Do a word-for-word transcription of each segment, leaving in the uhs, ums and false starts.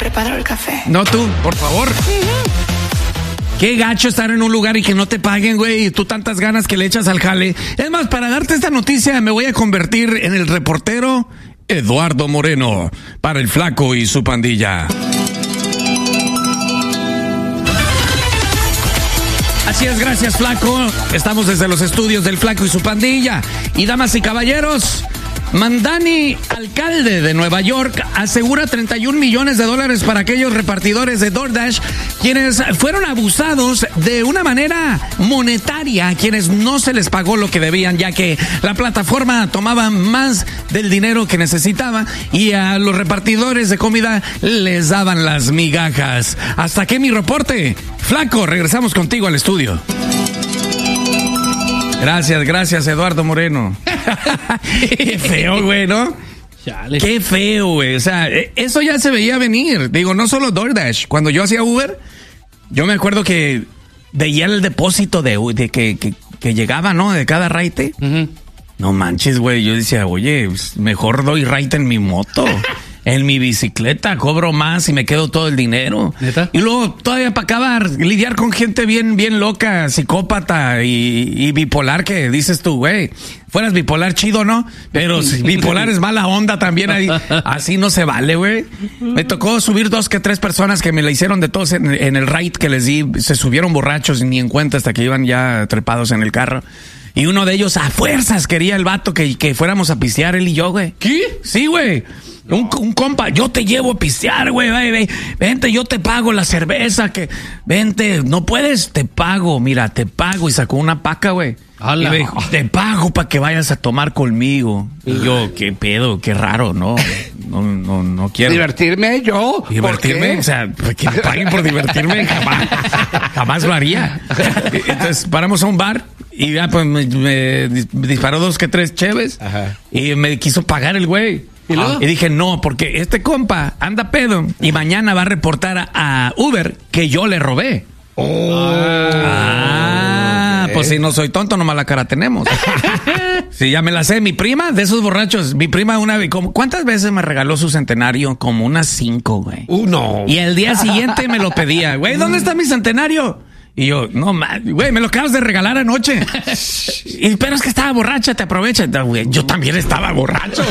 preparo el café. No tú, por favor. Qué gacho estar en un lugar y que no te paguen, güey, y tú tantas ganas que le echas al jale. Es más, para darte esta noticia me voy a convertir en el reportero Eduardo Moreno para el Flaco y su pandilla. Así es, gracias, Flaco. Estamos desde los estudios del Flaco y su pandilla. Y damas y caballeros, Mandani, alcalde de Nueva York, asegura treinta y un millones de dólares para aquellos repartidores de DoorDash quienes fueron abusados de una manera monetaria, a quienes no se les pagó lo que debían, ya que la plataforma tomaba más del dinero que necesitaba y a los repartidores de comida les daban las migajas. Hasta aquí mi reporte. Flaco, regresamos contigo al estudio. Gracias, gracias, Eduardo Moreno. Qué feo, güey, ¿no? Chale. Qué feo, güey. O sea, eso ya se veía venir. Digo, no solo DoorDash. Cuando yo hacía Uber, yo me acuerdo que veía el depósito de, de que, que, que llegaba, ¿no? De cada raite. Uh-huh. No manches, güey. Yo decía, oye, mejor doy raite en mi moto. En mi bicicleta cobro más y me quedo todo el dinero. ¿Neta? Y luego todavía para acabar, lidiar con gente bien, bien loca, psicópata y, y bipolar, que dices tú, güey, fueras bipolar chido, ¿no? Pero si bipolar es mala onda también, ahí, así no se vale, güey. Me tocó subir dos que tres personas que me la hicieron de todos en, en el ride que les di, se subieron borrachos ni en cuenta hasta que iban ya trepados en el carro. Y uno de ellos a fuerzas quería el vato que, que fuéramos a pistear, él y yo, güey. ¿Qué? Sí, güey. No. Un, un compa, yo te llevo a pistear, güey, güey, vente, yo te pago la cerveza, que vente, no puedes, te pago, mira, te pago. Y sacó una paca, güey. Y me dijo, te pago para que vayas a tomar conmigo. Y yo, qué pedo, qué raro, no, no, no, no quiero. ¿Divertirme yo? ¿Divertirme? O sea, que me paguen por divertirme, jamás, jamás lo haría. Entonces, paramos a un bar. Y ya, pues, me, me disparó dos que tres cheves. Ajá. Y me quiso pagar el güey. ¿Y, ah. y dije, no, porque este compa anda pedo y mañana va a reportar a, a Uber que yo le robé. Oh. Ah, okay. Pues si no soy tonto, nomás la cara tenemos. Sí, ya me la sé. Mi prima, de esos borrachos, mi prima una vez, ¿cuántas veces me regaló su centenario? Como unas cinco, güey. Uh, no. Y el día siguiente me lo pedía. Güey, ¿dónde está mi centenario? Y yo, no, güey, me lo acabas de regalar anoche. Y, pero es que estaba borracha, te aprovechas. Güey, yo también estaba borracho.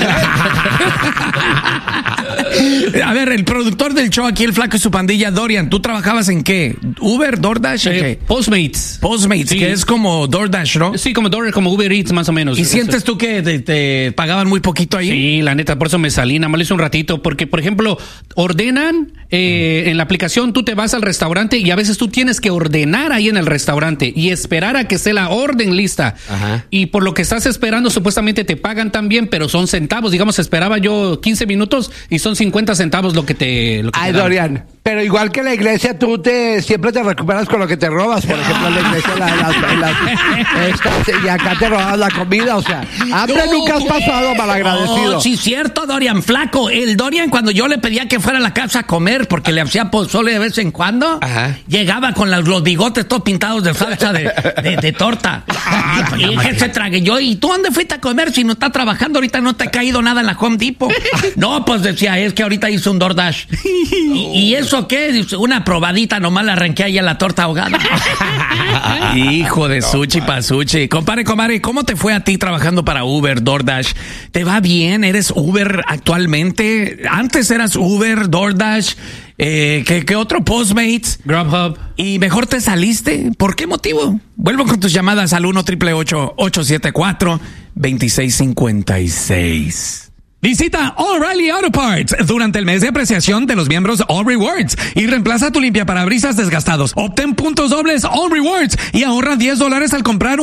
A ver, el productor del show aquí, el Flaco y su pandilla, Dorian, ¿tú trabajabas en qué? ¿Uber, DoorDash? Eh, ¿qué? Postmates. Postmates, sí. Que es como DoorDash, ¿no? Sí, como DoorDash, como Uber Eats, más o menos. ¿Y sientes tú que te, te pagaban muy poquito ahí? Sí, la neta, por eso me salí, nada más lo hice un ratito, porque, por ejemplo, ordenan eh, en la aplicación, tú te vas al restaurante y a veces tú tienes que ordenar ahí en el restaurante y esperar a que esté la orden lista. Ajá. Y por lo que estás esperando, supuestamente te pagan también, pero son centavos. Digamos, esperaba yo quince minutos y son cincuenta centavos lo que te... Lo que Ay, te Dorian, pero igual que la iglesia, tú te siempre te recuperas con lo que te robas. Por ejemplo, en la iglesia, la, la, la, esta, y acá te robas la comida. O sea, hambre no, nunca has pasado malagradecido. Oh, sí, cierto, Dorian, Flaco. El Dorian, cuando yo le pedía que fuera a la casa a comer, porque le hacía pozole de vez en cuando, ajá, llegaba con los, los bigotes todos pintados de salsa de, de, de torta. Y, y que se trague yo, ¿y tú dónde fuiste a comer si no estás trabajando? Ahorita no te ha caído nada en la Home Depot. No, pues decía, es que ahorita hice un DoorDash. ¿Y, y eso qué? Una probadita, nomás la arranqué ahí a la torta ahogada. Hijo de sushi pa' sushi. Compare, comare, ¿cómo te fue a ti trabajando para Uber, DoorDash? ¿Te va bien? ¿Eres Uber actualmente? Antes eras Uber, DoorDash, eh, ¿qué, qué otro? Postmates, Grubhub. ¿Y mejor te saliste? ¿Por qué motivo? Vuelvo con tus llamadas al uno, ocho ocho ocho, ocho siete cuatro, dos seis cinco seis. Visita O'Reilly Auto Parts durante el mes de apreciación de los miembros All Rewards y reemplaza tu limpiaparabrisas desgastados. Obtén puntos dobles All Rewards y ahorra diez dólares al comprar